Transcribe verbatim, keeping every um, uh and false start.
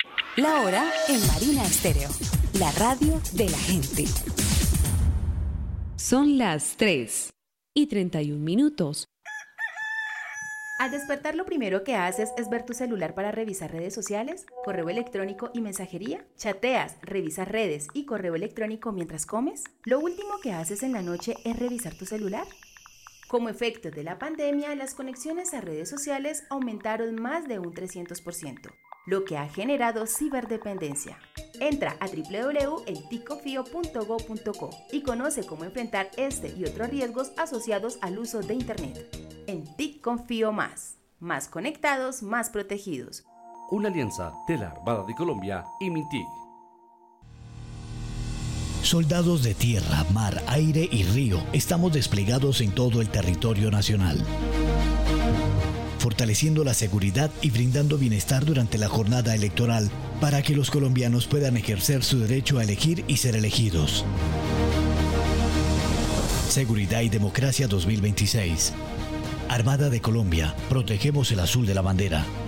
La hora en Marina Estéreo, la radio de la gente. Son las tres y treinta y un minutos. Al despertar, lo primero que haces es ver tu celular para revisar redes sociales, correo electrónico y mensajería. ¿Chateas, revisas redes y correo electrónico mientras comes? ¿Lo último que haces en la noche es revisar tu celular? Como efecto de la pandemia, las conexiones a redes sociales aumentaron más de un trescientos por ciento, lo que ha generado ciberdependencia. Entra a doble u doble u doble u punto el ticconfio punto go punto co y conoce cómo enfrentar este y otros riesgos asociados al uso de Internet. En T I C Confío Más. Más conectados, más protegidos. Una alianza de la Armada de Colombia y Mintic. Soldados de tierra, mar, aire y río, estamos desplegados en todo el territorio nacional, fortaleciendo la seguridad y brindando bienestar durante la jornada electoral para que los colombianos puedan ejercer su derecho a elegir y ser elegidos. Seguridad y Democracia dos mil veintiséis. Armada de Colombia, protegemos el azul de la bandera.